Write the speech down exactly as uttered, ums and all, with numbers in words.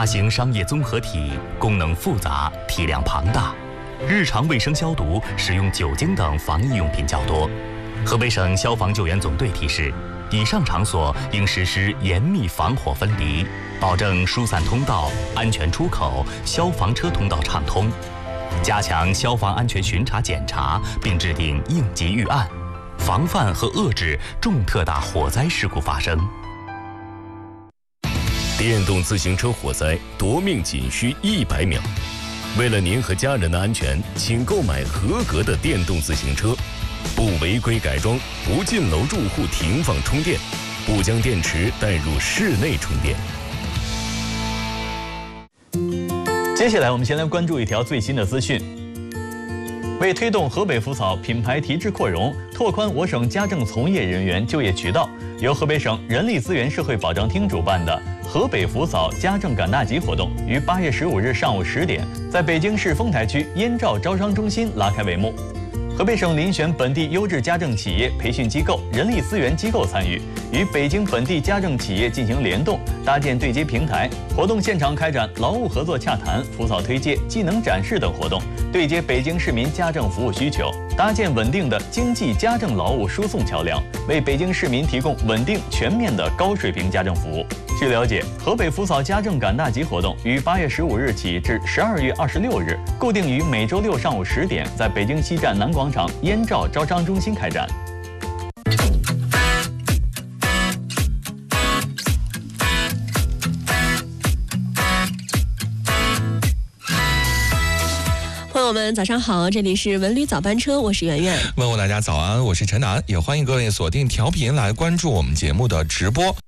大型商业综合体，功能复杂，体量庞大，日常卫生消毒使用酒精等防疫用品较多。河北省消防救援总队提示，以上场所应实施严密防火分离，保证疏散通道、安全出口、消防车通道畅通，加强消防安全巡查检查，并制定应急预案，防范和遏制重特大火灾事故发生。 电动自行车火灾夺命仅需一百秒，为了您和家人的安全，请购买合格的电动自行车，不违规改装，不进楼住户停放充电，不将电池带入室内充电。 接下来我们先来关注一条最新的资讯。为推动河北福草品牌提质扩容，拓宽我省家政从业人员就业渠道，由河北省人力资源社会保障厅主办的河北福草家政赶大集活动于八月十五日上午十点，在北京市丰台区燕赵招商中心拉开帷幕。河北省遴选本地优质家政企业培训机构、人力资源机构参与，与北京本地家政企业进行联动，搭建对接平台。活动现场开展劳务合作洽谈、福草推介、技能展示等活动，对接北京市民家政服务需求，搭建稳定的经济家政劳务输送桥梁，为北京市民提供稳定全面的高水平家政服务。据了解，河北福草家政赶大集活动于八月十五日起至十二月二十六日，固定于每周六上午十点，在北京西站南广场燕赵招商中心开展。 朋友们，早上好，这里是文旅早班车，我是圆圆。 问候大家早安，我是陈楠，也欢迎各位锁定调频来关注我们节目的直播。